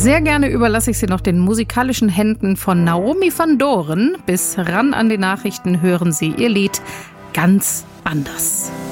Sehr gerne überlasse ich Sie noch den musikalischen Händen von Naomi van Doren. Bis ran an die Nachrichten hören Sie ihr Lied Ganz anders.